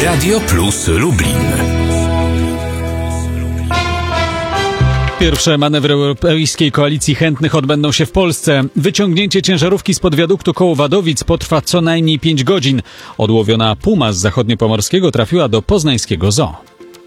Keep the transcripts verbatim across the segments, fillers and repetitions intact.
Radio Plus Lublin. Pierwsze manewry Europejskiej Koalicji Chętnych odbędą się w Polsce. Wyciągnięcie ciężarówki spod wiaduktu koło Wadowic potrwa co najmniej pięć godzin. Odłowiona puma z zachodniopomorskiego trafiła do poznańskiego zoo.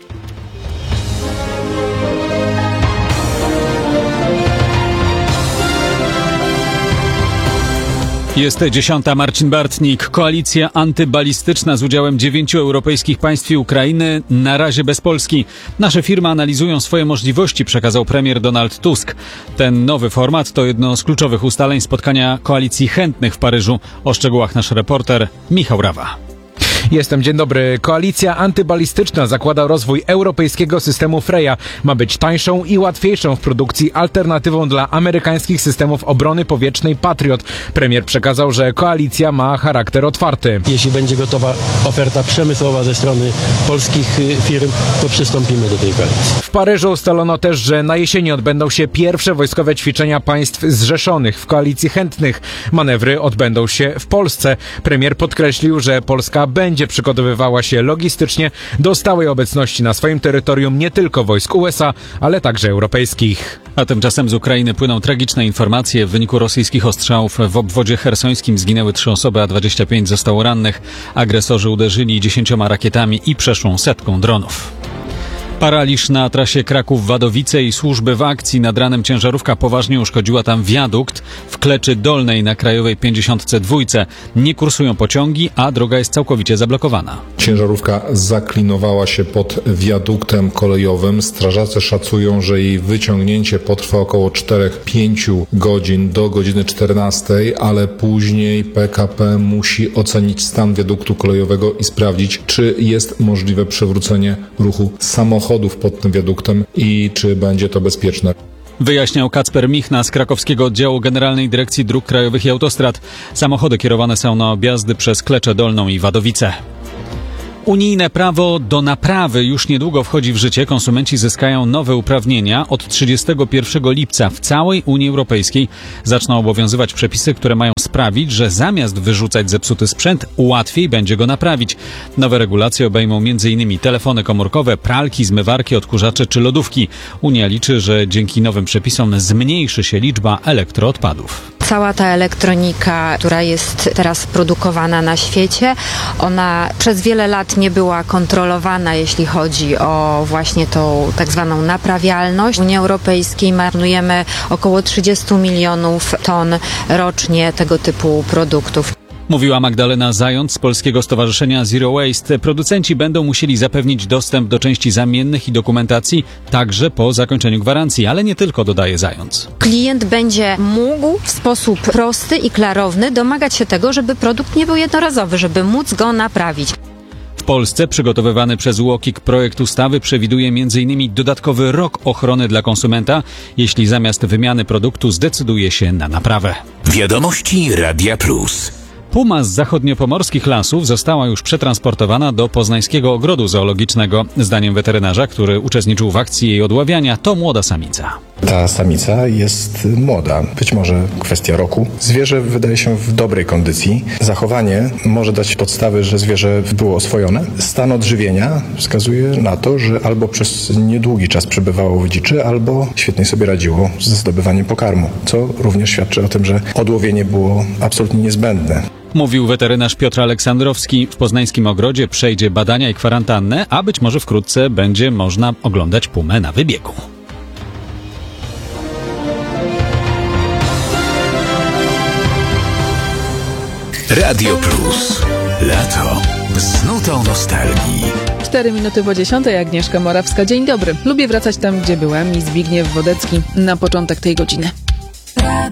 Jest dziesiąta. Marcin Bartnik. Koalicja antybalistyczna z udziałem dziewięciu europejskich państw i Ukrainy na razie bez Polski. Nasze firmy analizują swoje możliwości, przekazał premier Donald Tusk. Ten nowy format to jedno z kluczowych ustaleń spotkania Koalicji Chętnych w Paryżu. O szczegółach nasz reporter Michał Rawa. Jestem, dzień dobry. Koalicja antybalistyczna zakłada rozwój europejskiego systemu Freya. Ma być tańszą i łatwiejszą w produkcji alternatywą dla amerykańskich systemów obrony powietrznej Patriot. Premier przekazał, że koalicja ma charakter otwarty. Jeśli będzie gotowa oferta przemysłowa ze strony polskich firm, to przystąpimy do tej koalicji. W Paryżu ustalono też, że na jesieni odbędą się pierwsze wojskowe ćwiczenia państw zrzeszonych w Koalicji Chętnych. Manewry odbędą się w Polsce. Premier podkreślił, że Polska będzie przygotowywała się logistycznie do stałej obecności na swoim terytorium nie tylko wojsk U S A, ale także europejskich. A tymczasem z Ukrainy płyną tragiczne informacje. W wyniku rosyjskich ostrzałów w obwodzie chersońskim zginęły trzy osoby, a dwadzieścia pięć zostało rannych. Agresorzy uderzyli dziesięcioma rakietami i przeszłą setką dronów. Paraliż na trasie Kraków-Wadowice i służby w akcji. Nad ranem ciężarówka poważnie uszkodziła tam wiadukt w Kleczy Dolnej na Krajowej pięćdziesiąt dwa. Nie kursują pociągi, a droga jest całkowicie zablokowana. Ciężarówka zaklinowała się pod wiaduktem kolejowym. Strażacy szacują, że jej wyciągnięcie potrwa około cztery do pięciu godzin do godziny czternastej, ale później P K P musi ocenić stan wiaduktu kolejowego i sprawdzić, czy jest możliwe przywrócenie ruchu samochodów pod tym wiaduktem i czy będzie to bezpieczne. Wyjaśniał Kacper Michna z krakowskiego oddziału Generalnej Dyrekcji Dróg Krajowych i Autostrad. Samochody kierowane są na objazdy przez Klecze Dolną i Wadowice. Unijne prawo do naprawy już niedługo wchodzi w życie. Konsumenci zyskają nowe uprawnienia. Od trzydziestego pierwszego lipca w całej Unii Europejskiej zaczną obowiązywać przepisy, które mają sprawić, że zamiast wyrzucać zepsuty sprzęt, łatwiej będzie go naprawić. Nowe regulacje obejmą m in telefony komórkowe, pralki, zmywarki, odkurzacze czy lodówki. Unia liczy, że dzięki nowym przepisom zmniejszy się liczba elektroodpadów. Cała ta elektronika, która jest teraz produkowana na świecie, ona przez wiele lat nie była kontrolowana, jeśli chodzi o właśnie tą tak zwaną naprawialność. W Unii Europejskiej marnujemy około trzydzieści milionów ton rocznie tego typu produktów. Mówiła Magdalena Zając z Polskiego Stowarzyszenia Zero Waste. Producenci będą musieli zapewnić dostęp do części zamiennych i dokumentacji także po zakończeniu gwarancji, ale nie tylko, dodaje Zając. Klient będzie mógł w sposób prosty i klarowny domagać się tego, żeby produkt nie był jednorazowy, żeby móc go naprawić. W Polsce przygotowywany przez U O K I K projekt ustawy przewiduje m in dodatkowy rok ochrony dla konsumenta, jeśli zamiast wymiany produktu zdecyduje się na naprawę. Wiadomości Radia Plus. Puma z zachodniopomorskich lasów została już przetransportowana do poznańskiego ogrodu zoologicznego. Zdaniem weterynarza, który uczestniczył w akcji jej odławiania, to młoda samica. Ta samica jest młoda, być może kwestia roku. Zwierzę wydaje się w dobrej kondycji. Zachowanie może dać podstawy, że zwierzę było oswojone. Stan odżywienia wskazuje na to, że albo przez niedługi czas przebywało w dziczy, albo świetnie sobie radziło ze zdobywaniem pokarmu, co również świadczy o tym, że odłowienie było absolutnie niezbędne. Mówił weterynarz Piotr Aleksandrowski. W poznańskim ogrodzie przejdzie badania i kwarantannę, a być może wkrótce będzie można oglądać pumę na wybiegu. Radio Plus. Lato. Z nutą nostalgii. Cztery minuty po dziesiątej, Agnieszka Morawska. Dzień dobry. Lubię wracać tam, gdzie byłem, i Zbigniew Wodecki na początek tej godziny.